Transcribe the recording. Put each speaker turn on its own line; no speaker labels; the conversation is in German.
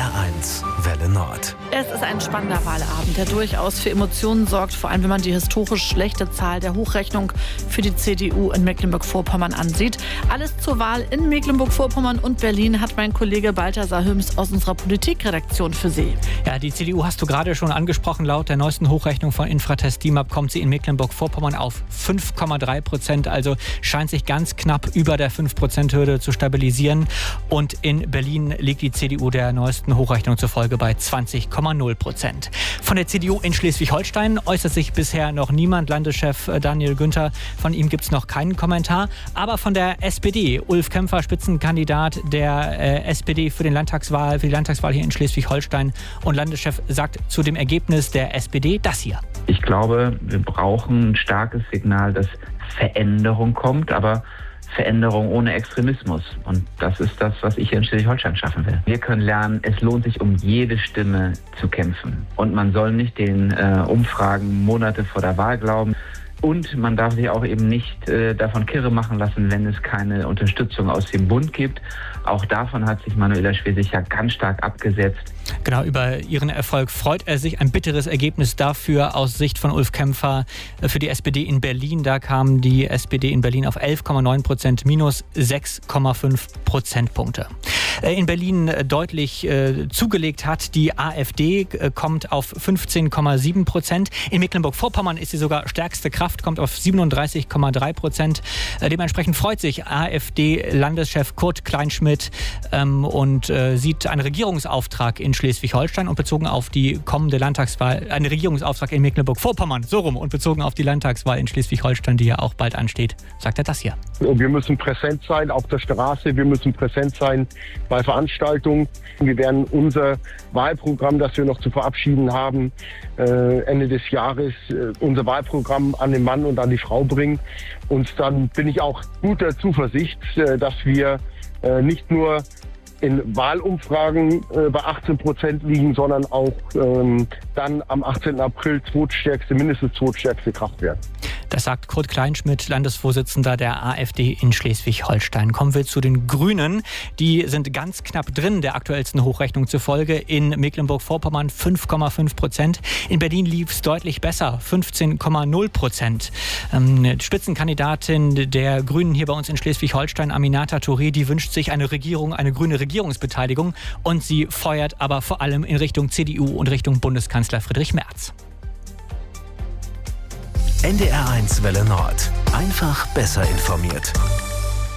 NDR1 Welle Nord.
Es ist ein spannender Wahlabend, der durchaus für Emotionen sorgt, vor allem wenn man die historisch schlechte Zahl der Hochrechnung für die CDU in Mecklenburg-Vorpommern ansieht. Alles zur Wahl in Mecklenburg-Vorpommern und Berlin hat mein Kollege Balthasar Hüms aus unserer Politikredaktion für Sie.
Ja, die CDU hast du gerade schon angesprochen. Laut der neuesten Hochrechnung von Infratest DIMAP kommt sie in Mecklenburg-Vorpommern auf 5,3%. Also scheint sich ganz knapp über der 5%-Hürde zu stabilisieren. Und in Berlin liegt die CDU der neuesten Hochrechnung zufolge bei 20,0%. Von der CDU in Schleswig-Holstein äußert sich bisher noch niemand. Landeschef Daniel Günther, von ihm gibt es noch keinen Kommentar. Aber von der SPD, Ulf Kämpfer, Spitzenkandidat der SPD für die Landtagswahl hier in Schleswig-Holstein und Landeschef, sagt zu dem Ergebnis der SPD das hier.
Ich glaube, wir brauchen ein starkes Signal, dass Veränderung kommt, aber Veränderung ohne Extremismus. Und das ist das, was ich hier in Schleswig-Holstein schaffen will. Wir können lernen, es lohnt sich, um jede Stimme zu kämpfen. Und man soll nicht den Umfragen Monate vor der Wahl glauben. Und man darf sich auch eben nicht davon kirre machen lassen, wenn es keine Unterstützung aus dem Bund gibt. Auch davon hat sich Manuela Schwesig ja ganz stark abgesetzt.
Genau, über ihren Erfolg freut er sich. Ein bitteres Ergebnis dafür aus Sicht von Ulf Kämpfer für die SPD in Berlin. Da kam die SPD in Berlin auf 11,9%, minus 6,5 Prozentpunkte. In Berlin deutlich zugelegt hat die AfD, kommt auf 15,7%. In Mecklenburg-Vorpommern ist sie sogar stärkste Kraft, kommt auf 37,3%. Dementsprechend freut sich AfD-Landeschef Kurt Kleinschmidt und sieht einen Regierungsauftrag in Schleswig-Holstein und bezogen auf die kommende Landtagswahl, einen Regierungsauftrag in Mecklenburg-Vorpommern, so rum, und bezogen auf die Landtagswahl in Schleswig-Holstein, die ja auch bald ansteht, sagt er das hier.
Wir müssen präsent sein auf der Straße, wir müssen präsent sein bei Veranstaltungen. Wir werden unser Wahlprogramm, das wir noch zu verabschieden haben, Ende des Jahres, unser Wahlprogramm an den Mann und an die Frau bringen. Und dann bin ich auch guter Zuversicht, dass wir nicht nur in Wahlumfragen bei 18% liegen, sondern auch dann am 18. April mindestens zweitstärkste Kraft werden.
Das sagt Kurt Kleinschmidt, Landesvorsitzender der AfD in Schleswig-Holstein. Kommen wir zu den Grünen. Die sind ganz knapp drin, der aktuellsten Hochrechnung zufolge. In Mecklenburg-Vorpommern 5,5%. In Berlin lief es deutlich besser, 15,0%. Spitzenkandidatin der Grünen hier bei uns in Schleswig-Holstein, Aminata Touré, die wünscht sich eine grüne Regierungsbeteiligung. Und sie feuert aber vor allem in Richtung CDU und Richtung Bundeskanzler Friedrich Merz.
NDR1 Welle Nord. Einfach besser informiert.